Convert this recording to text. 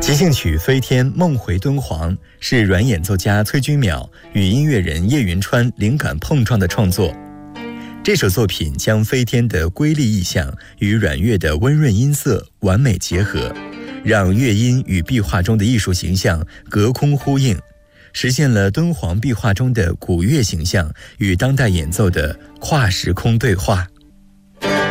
即兴曲《飞天梦回敦煌》是软演奏家崔君淼与音乐人叶云川灵感碰撞的创作。这首作品将飞天的瑰丽意象与软乐的温润音色完美结合，让乐音与壁画中的艺术形象隔空呼应，实现了敦煌壁画中的古乐形象与当代演奏的跨时空对话。